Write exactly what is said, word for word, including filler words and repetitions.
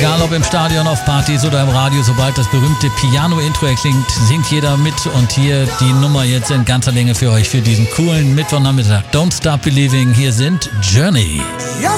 Egal ob im Stadion, auf Partys oder im Radio, sobald das berühmte Piano-Intro erklingt, singt jeder mit. Und hier die Nummer jetzt in ganzer Länge für euch für diesen coolen Mittwochnachmittag. Don't Stop Believing, hier sind Journey. Yes,